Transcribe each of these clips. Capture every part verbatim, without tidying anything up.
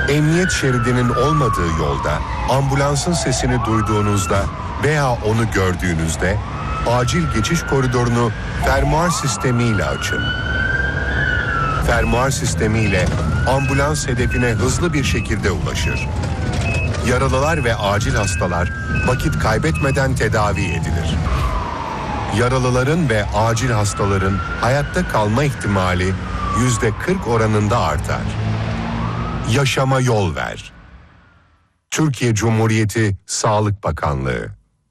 Emniyet şeridinin olmadığı yolda ambulansın sesini duyduğunuzda veya onu gördüğünüzde acil geçiş koridorunu fermuar sistemiyle açın. Fermuar sistemiyle ambulans hedefine hızlı bir şekilde ulaşır. Yaralılar ve acil hastalar vakit kaybetmeden tedavi edilir. Yaralıların ve acil hastaların hayatta kalma ihtimali yüzde kırk oranında artar. Yaşama yol ver. Türkiye Cumhuriyeti Sağlık Bakanlığı.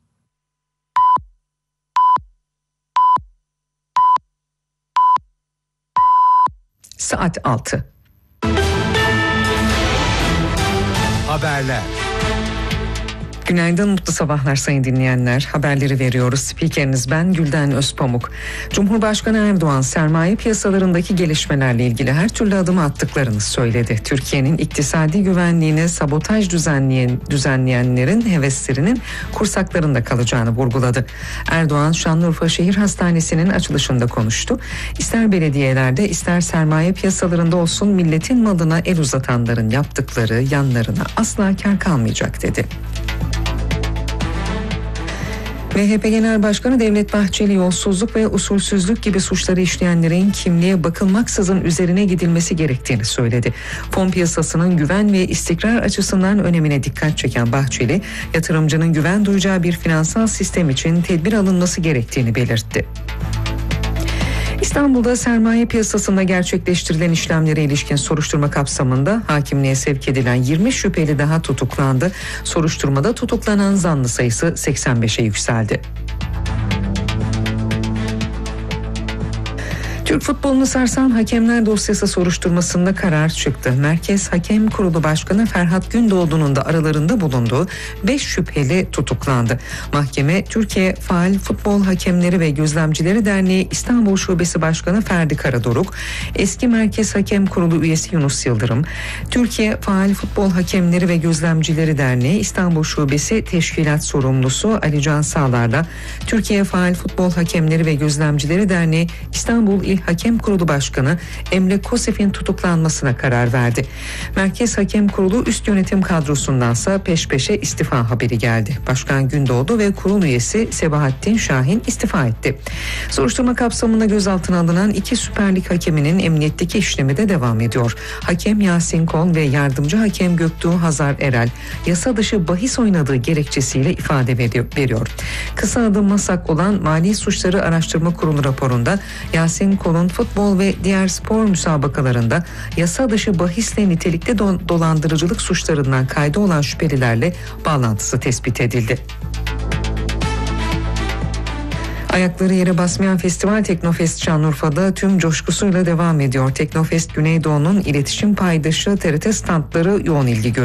Saat altı. Haberler. Günaydın, mutlu sabahlar sayın dinleyenler. Haberleri veriyoruz. Spikeriniz ben Gülden Özpamuk. Cumhurbaşkanı Erdoğan sermaye piyasalarındaki gelişmelerle ilgili her türlü adımı attıklarını söyledi. Türkiye'nin iktisadi güvenliğine sabotaj düzenleyen, düzenleyenlerin heveslerinin kursaklarında kalacağını vurguladı. Erdoğan Şanlıurfa Şehir Hastanesi'nin açılışında konuştu. İster belediyelerde ister sermaye piyasalarında olsun milletin malına el uzatanların yaptıkları yanlarına asla kâr kalmayacak dedi. M H P Genel Başkanı Devlet Bahçeli yolsuzluk ve usulsüzlük gibi suçları işleyenlerin kimliğe bakılmaksızın üzerine gidilmesi gerektiğini söyledi. Fon piyasasının güven ve istikrar açısından önemine dikkat çeken Bahçeli, yatırımcının güven duyacağı bir finansal sistem için tedbir alınması gerektiğini belirtti. İstanbul'da sermaye piyasasında gerçekleştirilen işlemlere ilişkin soruşturma kapsamında hakimliğe sevk edilen yirmi şüpheli daha tutuklandı. Soruşturmada tutuklanan zanlı sayısı seksen beşe yükseldi. Türk futbolunu sarsan hakemler dosyası soruşturmasında karar çıktı. Merkez Hakem Kurulu Başkanı Ferhat Gündoğdu'nun da aralarında bulunduğu beş şüpheli tutuklandı. Mahkeme, Türkiye Faal Futbol Hakemleri ve Gözlemcileri Derneği İstanbul Şubesi Başkanı Ferdi Karadoruk, eski Merkez Hakem Kurulu üyesi Yunus Yıldırım, Türkiye Faal Futbol Hakemleri ve Gözlemcileri Derneği İstanbul Şubesi Teşkilat Sorumlusu Ali Can Sağlar'la Türkiye Faal Futbol Hakemleri ve Gözlemcileri Derneği İstanbul İl Hakem Kurulu Başkanı Emre Kosef'in tutuklanmasına karar verdi. Merkez Hakem Kurulu üst yönetim kadrosundansa peş peşe istifa haberi geldi. Başkan Gündoğdu ve kurul üyesi Sebahattin Şahin istifa etti. Soruşturma kapsamında gözaltına alınan iki Süper Lig hakeminin emniyetteki işlemi de devam ediyor. Hakem Yasin Kol ve yardımcı hakem Göktuğ Hazar Erel yasa dışı bahis oynadığı gerekçesiyle ifade veriyor. Kısa adı MASAK olan Mali Suçları Araştırma Kurulu raporunda Yasin Kol'un futbol ve diğer spor müsabakalarında yasa dışı bahisle nitelikli dolandırıcılık suçlarından kaydı olan şüphelilerle bağlantısı tespit edildi. Ayakları yere basmayan festival Teknofest Şanlıurfa'da tüm coşkusuyla devam ediyor. Teknofest Güneydoğu'nun iletişim paydaşı T R T standları yoğun ilgi görüyor.